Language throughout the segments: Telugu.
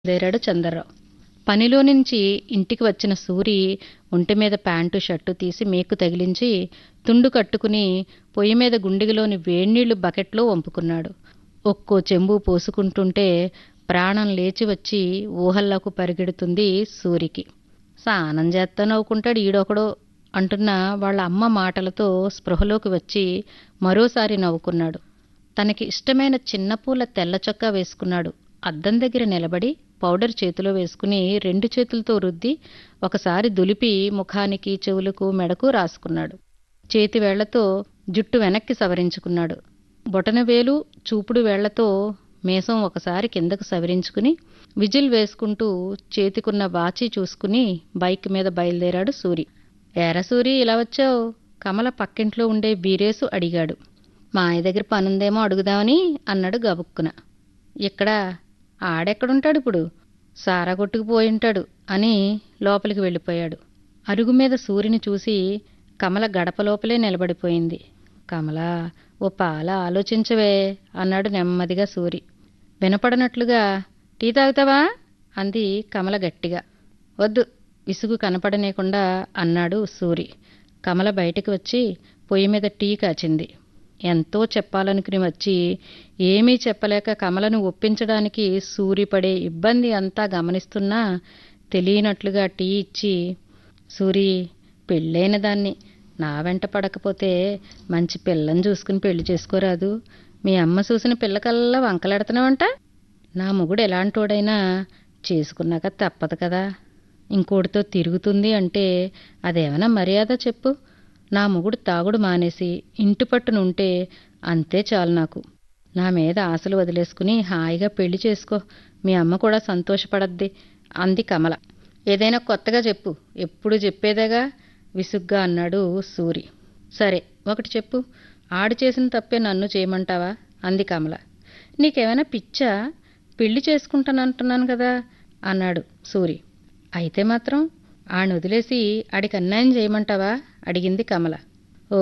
బయలుదేరాడు చందర్రావు. పనిలో నుంచి ఇంటికి వచ్చిన సూరి ఒంటిమీద ప్యాంటు షర్టు తీసి మేకు తగిలించి తుండు కట్టుకుని పొయ్యి మీద గుండిగలోని వేడినీళ్లు బకెట్లో వంపుకున్నాడు. ఒక్కో చెంబు పోసుకుంటుంటే ప్రాణం లేచి వచ్చి ఊహల్లోకి పరిగెడుతుంది సూరికి. స్నానం చేస్తా నవ్వుకుంటాడు ఈడొకడో అంటున్న వాళ్ళ అమ్మ మాటలతో స్పృహలోకి వచ్చి మరోసారి నవ్వుకున్నాడు. తనకి ఇష్టమైన చిన్నపూల తెల్ల చొక్కా వేసుకున్నాడు. అద్దం దగ్గర నిలబడి పౌడర్ చేతిలో వేసుకుని 2 చేతులతో రుద్ది ఒకసారి దులిపి ముఖానికి చెవులకు మెడకు రాసుకున్నాడు. చేతి వేళ్లతో జుట్టు వెనక్కి సవరించుకున్నాడు. బొటనవేలు చూపుడు వేళ్లతో మీసం ఒకసారి కిందకు సవరించుకుని విజిల్ వేసుకుంటూ చేతికున్న వాచి చూసుకుని బైక్ మీద బయలుదేరాడు సూరి. ఏరా సూరి, ఇలా వచ్చావు? కమల పక్కింట్లో ఉండే వీరేసు అడిగాడు. మా ఆయన దగ్గర పనుందేమో అడుగుదామని అన్నాడు గబుక్కున. ఇక్కడ ఆడెక్కడుంటాడు ఇప్పుడు? సారా కొట్టుకుపోయింటాడు అని లోపలికి వెళ్ళిపోయాడు. అరుగు మీద సూరిని చూసి కమల గడప లోపలే నిలబడిపోయింది. కమలా, ఓ పాల ఆలోచించవే అన్నాడు నెమ్మదిగా సూరి. వినపడనట్లుగా టీ తాగుతావా అంది కమల గట్టిగా. వద్దు, విసుగు కనపడనేకుండా అన్నాడు సూరి. కమల బయటికి వచ్చి పొయ్యి మీద టీ కాచింది. ఎంతో చెప్పాలనుకుని వచ్చి ఏమీ చెప్పలేక కమలను ఒప్పించడానికి సూరి పడే ఇబ్బంది అంతా గమనిస్తున్నా తెలియనట్లుగా టీ ఇచ్చి, సూరి, పెళ్ళైన దాన్ని నా వెంట పడకపోతే మంచి పిల్లని చూసుకుని పెళ్లి చేసుకోరాదు? మీ అమ్మ చూసిన పిల్లకల్లా వంకలాడుతున్నావంట. నా మొగుడు ఎలాంటోడైనా చేసుకున్నాక తప్పదు కదా. ఇంకోటితో తిరుగుతుంది అంటే అదేమన్నా మర్యాద చెప్పు? నా మొగుడు తాగుడు మానేసి ఇంటి పట్టునుంటే అంతే చాలు నాకు. నా మీద ఆశలు వదిలేసుకుని హాయిగా పెళ్లి చేసుకో. మీ అమ్మ కూడా సంతోషపడద్ది అంది కమల. ఏదైనా కొత్తగా చెప్పు, ఎప్పుడు చెప్పేదేగా విసుగ్గా అన్నాడు సూరి. సరే, ఒకటి చెప్పు. ఆడు చేసిన తప్పే నన్ను చేయమంటావా అంది కమల. నీకేమైనా పిచ్చా? పెళ్లి చేసుకుంటానంటున్నాను కదా అన్నాడు సూరి. అయితే మాత్రం ఆడిని వదిలేసి ఆడికి అన్యాయం చేయమంటావా అడిగింది కమల. ఓ,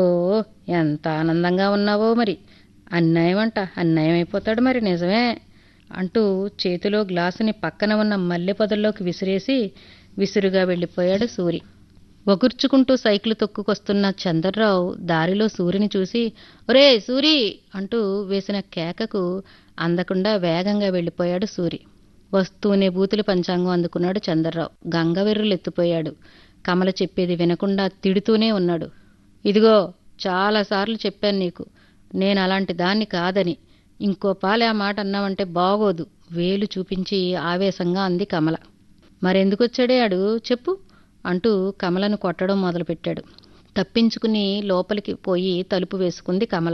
ఎంత ఆనందంగా ఉన్నావో మరి. అన్యాయం అంట, అన్యాయం అయిపోతాడు మరి, నిజమే అంటూ చేతిలో గ్లాసుని పక్కన ఉన్న మల్లె పొదల్లోకి విసిరేసి విసురుగా వెళ్ళిపోయాడు సూరి. వగుర్చుకుంటూ సైకిల్ తొక్కుకొస్తున్న చందర్రావు దారిలో సూరిని చూసి ఒరే సూరి అంటూ వేసిన కేకకు అందకుండా వేగంగా వెళ్ళిపోయాడు సూరి. వస్తూనే బూతుల పంచాంగం అందుకున్నాడు చందర్రావు. గంగవెర్రులెత్తిపోయాడు. కమల చెప్పేది వినకుండా తిడుతూనే ఉన్నాడు. ఇదిగో, చాలాసార్లు చెప్పాను నీకు, నేను అలాంటి దాన్ని కాదని. ఇంకో పాలే ఆ మాట అన్నావంటే బాగోదు వేలు చూపించి ఆవేశంగా అంది కమల. మరెందుకొచ్చాడే ఆడు చెప్పు అంటూ కమలను కొట్టడం మొదలుపెట్టాడు. తప్పించుకుని లోపలికి పోయి తలుపు వేసుకుంది కమల.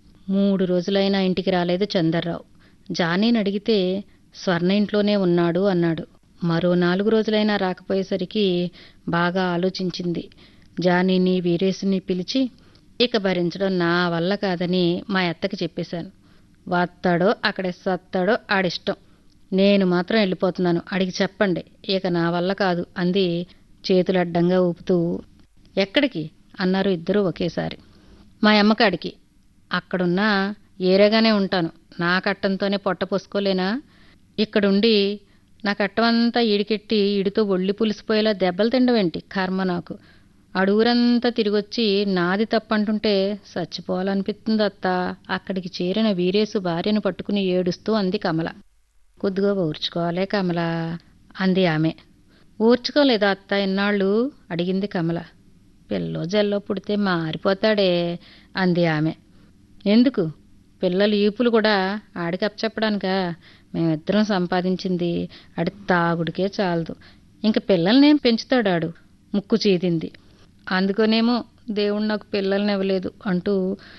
3 రోజులైనా ఇంటికి రాలేదు చందర్రావు. జానీని అడిగితే స్వర్ణ ఇంట్లోనే ఉన్నాడు అన్నాడు. మరో 4 రోజులైనా రాకపోయేసరికి బాగా ఆలోచించింది. జానీని వీరేశుని పిలిచి ఇక భరించడం నా వల్ల కాదని మా అత్తకి చెప్పేశాను. వస్తాడో అక్కడే సత్తాడో ఆడిష్టం, నేను మాత్రం వెళ్ళిపోతున్నాను, అడిగి చెప్పండి, ఇక నా వల్ల కాదు అంది చేతులు అడ్డంగా ఊపుతూ. ఎక్కడికి అన్నారు ఇద్దరూ ఒకేసారి. మా అమ్మకాడికి. అక్కడున్నా ఏరేగానే ఉంటాను, నా కట్టంతోనే పొట్ట పోసుకోలేనా? ఇక్కడుండి నా కట్టమంతా ఈడికెట్టి ఈడితో ఒళ్ళి పులిసిపోయేలా దెబ్బలు తిండవేంటి కర్మ నాకు. అడూరంతా తిరిగొచ్చి నాది తప్పంటుంటే చచ్చిపోవాలనిపిస్తుంది అత్త. అక్కడికి చేరిన వీరేసు భార్యను పట్టుకుని ఏడుస్తూ అంది కమల. కొద్దిగా ఊర్చుకోవాలే కమల అంది ఆమె. ఊర్చుకోలేదా అత్త ఇన్నాళ్ళు అడిగింది కమల. పిల్లో జల్లో పుడితే మారిపోతాడే అంది ఆమె. ఎందుకు? పిల్లలు ఈపులు కూడా ఆడికి అప్పచెప్పడానికా? మేమిద్దరం సంపాదించింది ఆడి తాగుడికే చాలదు, ఇంక పిల్లల్నేం పెంచుతాడాడు? ముక్కు చీదింది. అందుకనేమో దేవుడు నాకు పిల్లల్ని ఇవ్వలేదు అంటూ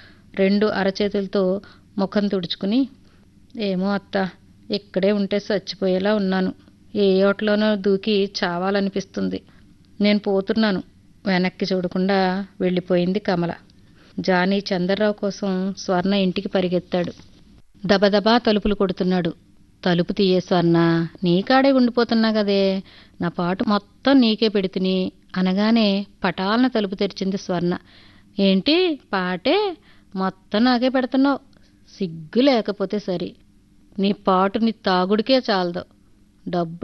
2 అరచేతులతో ముఖం తుడుచుకుని, ఏమో అత్త, ఇక్కడే ఉంటే చచ్చిపోయేలా ఉన్నాను. ఏ ఓట్లోనో దూకి చావాలనిపిస్తుంది. నేను పోతున్నాను వెనక్కి చూడకుండా వెళ్ళిపోయింది కమల. జానీ చందర్రావు కోసం స్వర్ణ ఇంటికి పరిగెత్తాడు. దబదబా తలుపులు కొడుతున్నాడు. తలుపు తీయే స్వర్ణ, నీకాడే ఉండిపోతున్నా కదే, నా పాటు మొత్తం నీకే పెడితిని అనగానే పటాలన తలుపు తెరిచింది స్వర్ణ. ఏంటి పాటే మొత్తం నాకే పెడుతున్నావు? సిగ్గు లేకపోతే సరి. నీ పాటు నీ తాగుడికే చాలదు, డబ్బు